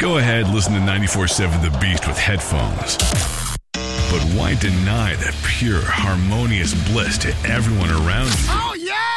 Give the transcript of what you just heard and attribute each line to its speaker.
Speaker 1: Go ahead, listen to 94.7 The Beast with headphones. But why deny that pure, harmonious bliss to everyone around you?
Speaker 2: Oh, yeah!